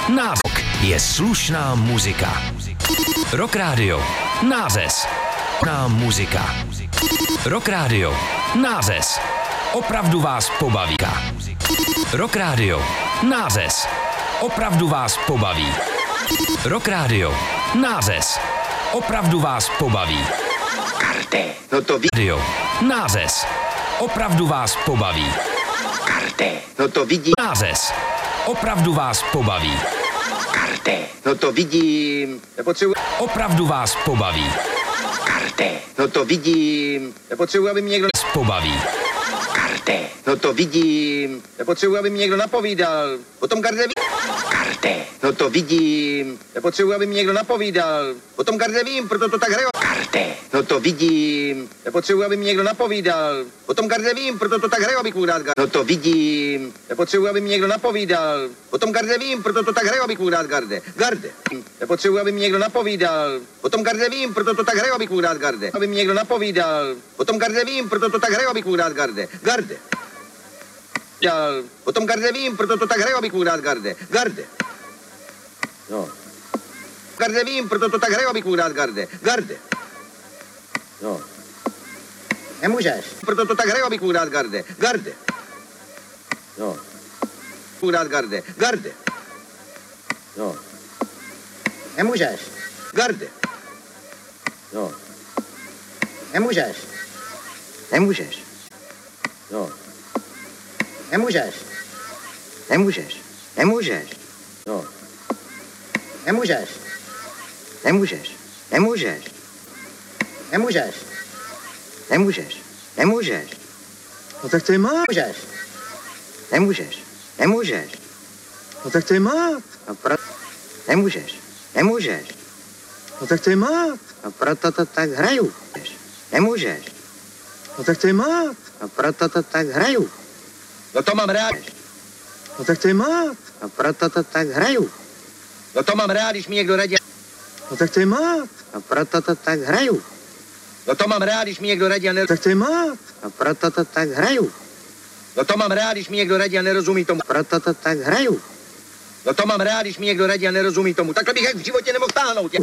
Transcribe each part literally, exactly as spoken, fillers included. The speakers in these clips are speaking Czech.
Návok je slušná muzika. Rock Radio. Nářez. Na muzika. Rock Radio. Nářez. Opravdu vás pobaví. Rock Radio. Nářez. Opravdu vás pobaví. Rock Radio. Nářez. Opravdu vás pobaví. Karte, no to ví. Radio. Nářez. Opravdu vás pobaví. Karte, no to vidí. Nářez. Opravdu vás pobaví. Karte, no to vidím. Nepotřebuji. Opravdu vás pobaví. Karte, no to vidím. Nepotřebuji, aby mě někdo Pobaví. Karte, no to vidím. Nepotřebuji, aby mě někdo napovídal. O tom Garde ví. Karte, no to vidím. Nepotřebuji, aby mě někdo napovídal. O tom Garde vím, proto to tak hraju. Karte, no to vidím. Nepotřebuji, aby mě někdo napovídal. O tom Garde vím, proto to tak hraju, abych mu rád Garde. No to vidím. Nepotřebuji, aby mě někdo napovídal. O tom Garde vím, proto to tak hraju, abych mu rád Garde. Garde. Nepotřebuji, aby mě někdo napovídal. O tom Garde vím, proto to tak hraju, abych mu rád Garde. Aby mě někdo napovídal. O tom Garde vím, proto to tak hraju, abych mu rád Garde. Garde. Dál. O tom Garde vím, proto to tak hraju, abych mu rád Garde. Garde. No. Garde vím, proto to tak hraju, abych mu rád Garde. Garde. No. Nemůžeš. Proto to tak hraju, abych mu rád Garde. Garde. No. Mu rád Garde. Garde. No. Nemůžeš. Garde. No. Nemůžeš. Nemůžeš. No. Nemůžeš. Nemůžeš. Nemůžeš. No. Nemůžeš. Nemůžeš. Nemůžeš. Nemůžeš. Nemůžeš. Nemůžeš. No tak to je mát. Nemůžeš. Nemůžeš. Nemůžeš. No tak to je mát. No pro... Nemůžeš. Nemůžeš. No tak to je mát. No proto to tak hraju. Nemůžeš. No tak to je mát. No proto to tak hraju. No to mám rád. No tak to je mát. No proto to tak hraju. No to mám rád, když mi někdo radí. No tak to je mát. No proto to tak hraju. No to mám rád, když mi někdo radí a ne... Tak to je mát. No proto to tak hraju. No to mám rád, když mi někdo radí a nerozumí tomu. Proto to tak hraju. No to mám rád, když mi někdo radí a nerozumí tomu. Takhle bych jak v životě nemohl táhnout.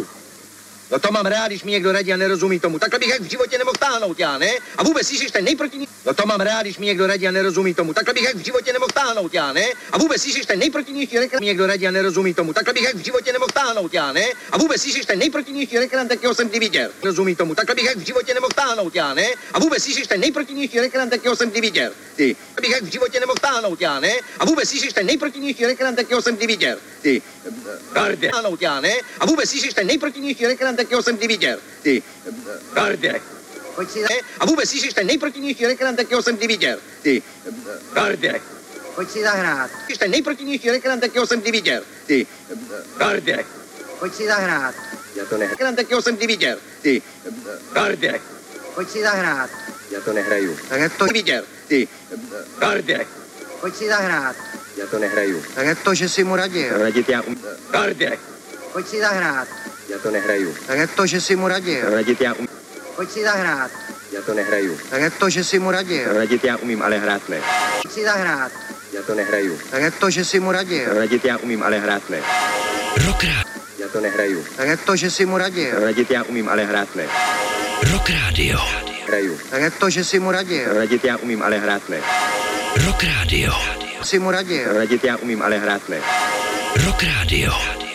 No to mám rád, když mi někdo radí a nerozumí tomu. Takhle bych jak v životě nemohl táhnout, já, ne? A vůbec slyšíš ten nejproti... No to mám rád, když mi někdo radí a nerozumí tomu. Takhle bych jak v životě nemohl táhnout, já, ne? A vůbec slyšíš ten nejprotivnější reklam, někdo radí a nerozumí tomu. Takhle bych jak v životě nemohl táhnout, já, ne? A vůbec slyšíš ten nejprotivnější reklam, takého jsem kdy viděl. Rozumí tomu. Takhle bych jak v životě nemohl táhnout, já, ne? A vůbec slyšíš ten nejprotivnější reklam, takého jsem kdy viděl. Ty. Bych jak v životě nemohl táhnout, já, ne? A vůbec slyšíš ten nejprotivnější reklam, takého jsem kdy viděl. Ty. Garde. Táhnout, já, ne? A vůbec slyšíš ten nejprotivnější reklam, takého jsem kdy viděl. Ty. Garde. Pojď si za... A vůbec slyšíš ten nejprotivnější reklam, takého jsem kdy viděl. Ty. Garde. Pojď si zahrát. Slyšíš ten nejprotivnější reklam, takého jsem kdy viděl. Ty. Garde. Pojď si zahrát. Já to nehraju. Reklam, takého jsem kdy viděl. Ty. Garde. Pojď si zahrát. Já to nehraju. Tak jak to viděl. Ty. Garde. Pojď si zahrát. Já to nehraju. Tak jak to, že jsi mu radil. Radit já um... Garde. Pojď si zahrát. Já to nehraju. Tak jak to, že jsi mu radil. Radit já um... Pojď si zahrát. Já to nehraju. Tak jak to, že jsi mu radil. Radit já umím, ale hrát ne. Pojď si zahrát. Já to nehraju. Tak jak to, že jsi mu radil. Radit já umím, ale hrát ne. Rock Radio. Já to nehraju. Tak jak to, že jsi mu radil. Radit já umím, ale hrát ne. Rock Radio. Hraju. Tak jak to, že jsi mu radil. Radit já umím, ale hrát ne. Rock Radio. Jsi mu radil. Radit já umím, ale hrát ne. Rock Radio.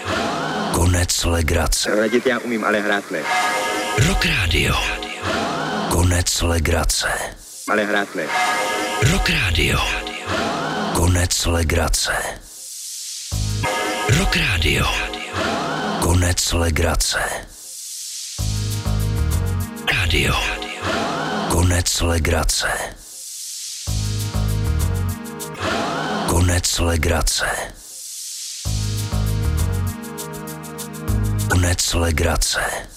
Konec legrace. Radit já umím, ale hrát ne. Rock Radio. Konec legrace. Ale hrát ne. Rock Radio. Konec legrace. Rock Radio. Konec legrace. Radio. Konec legrace. Konec legrace. Konec legrace.